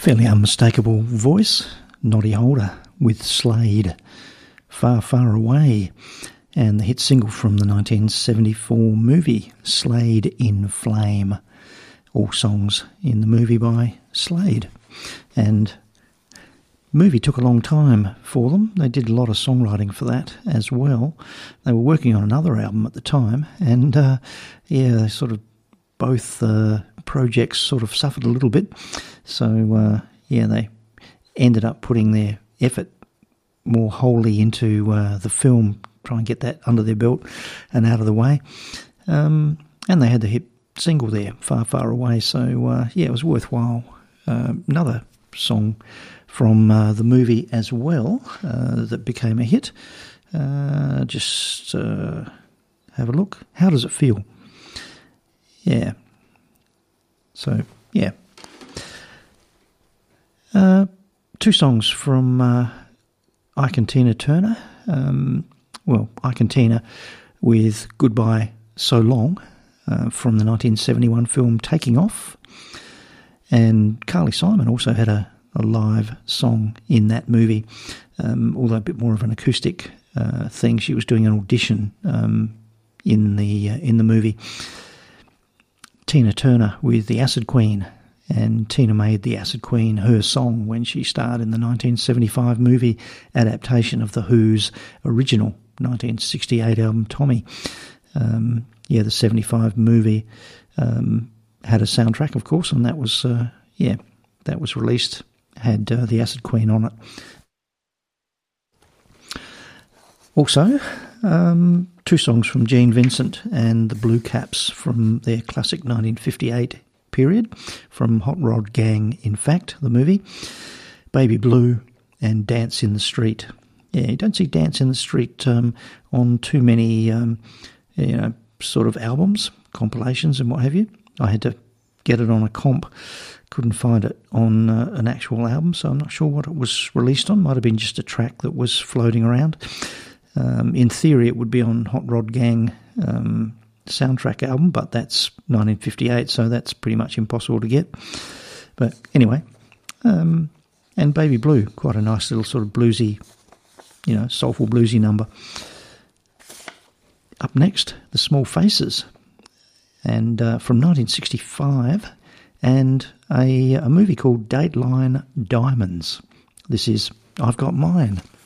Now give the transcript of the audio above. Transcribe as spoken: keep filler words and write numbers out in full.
Fairly unmistakable voice, Noddy Holder with Slade, Far, Far Away, and the hit single from the nineteen seventy-four movie, Slade in Flame. All songs in the movie by Slade. And movie took a long time for them. They did a lot of songwriting for that as well. They were working on another album at the time, and uh, yeah, they sort of both uh, projects sort of suffered a little bit. So uh, yeah, they ended up putting their effort more wholly into uh, the film, try and get that under their belt and out of the way. Um, and they had the hit single there, Far, Far Away. So uh, yeah, it was worthwhile. Uh, another song from uh, the movie as well uh, that became a hit. Uh, just uh, have a look. How Does It Feel? Yeah. So, yeah. Uh, two songs from uh, Ike and Tina Turner. Um, well, Ike and Tina with Goodbye So Long uh, from the nineteen seventy-one film Taking Off. And Carly Simon also had a, a live song in that movie, um, although a bit more of an acoustic uh, thing. She was doing an audition um, in the uh, in the movie. Tina Turner with The Acid Queen, and Tina made The Acid Queen her song when she starred in the nineteen seventy-five movie adaptation of The Who's original nineteen sixty-eight album Tommy. Um, yeah, the seventy-five movie um, had a soundtrack, of course, and that was uh, yeah, that was released, had uh, The Acid Queen on it. Also, um, two songs from Gene Vincent and the Blue Caps from their classic nineteen fifty-eight period, from Hot Rod Gang, in fact, the movie, Baby Blue and Dance in the Street. Yeah, you don't see Dance in the Street um, on too many, um, you know, sort of albums, compilations and what have you. I had to get it on a comp, couldn't find it on uh, an actual album, so I'm not sure what it was released on. Might have been just a track that was floating around. Um, in theory, it would be on Hot Rod Gang um, soundtrack album, but that's nineteen fifty-eight, so that's pretty much impossible to get. But anyway, um, and Baby Blue, quite a nice little sort of bluesy, you know, soulful bluesy number. Up next, The Small Faces, and uh, from nineteen sixty-five, and a, a movie called Dateline Diamonds. This is I've Got Mine.